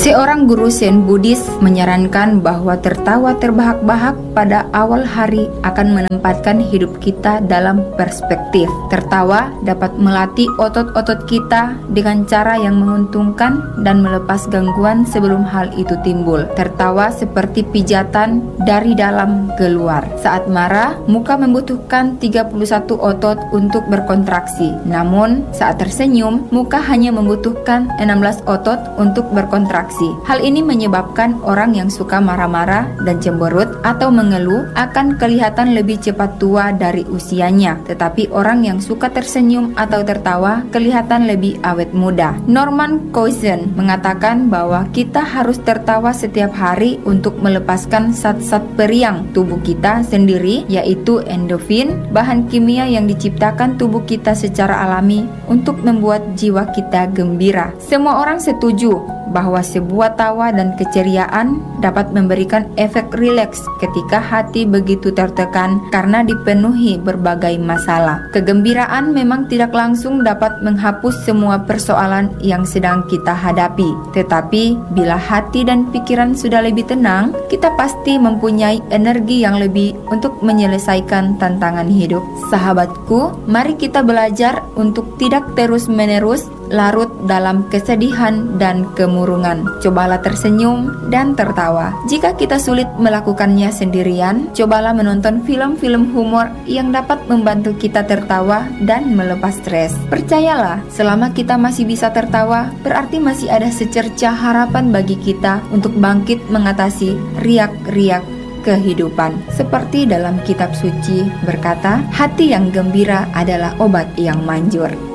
Seorang guru Zen Buddhis menyarankan bahwa tertawa terbahak-bahak pada awal hari akan menempatkan hidup kita dalam perspektif. Tertawa dapat melatih otot-otot kita dengan cara yang menguntungkan dan melepas gangguan sebelum hal itu timbul. Tertawa seperti pijatan dari dalam keluar. Saat marah, muka membutuhkan 31 otot untuk berkontraksi. Namun, saat tersenyum, muka hanya membutuhkan 16 otot untuk berkontraksi. Hal ini menyebabkan orang yang suka marah-marah dan cemberut atau mengeluh akan kelihatan lebih cepat tua dari usianya. Tetapi orang yang suka tersenyum atau tertawa kelihatan lebih awet muda. Norman Cousins mengatakan bahwa kita harus tertawa setiap hari untuk melepaskan zat-zat periang tubuh kita sendiri, yaitu endorfin, bahan kimia yang diciptakan tubuh kita secara alami untuk membuat jiwa kita gembira. Semua orang setuju bahwa sebuah tawa dan keceriaan dapat memberikan efek rileks ketika hati begitu tertekan karena dipenuhi berbagai masalah. Kegembiraan memang tidak langsung dapat menghapus semua persoalan yang sedang kita hadapi. Tetapi bila hati dan pikiran sudah lebih tenang, kita pasti mempunyai energi yang lebih untuk menyelesaikan tantangan hidup. Sahabatku, mari kita belajar untuk tidak terus-menerus larut dalam kesedihan dan kemurungan. Cobalah tersenyum dan tertawa. Jika kita sulit melakukannya sendirian, cobalah menonton film-film humor yang dapat membantu kita tertawa dan melepas stres. Percayalah, selama kita masih bisa tertawa, berarti masih ada secercah harapan bagi kita untuk bangkit mengatasi riak-riak kehidupan. Seperti dalam kitab suci berkata, hati yang gembira adalah obat yang manjur.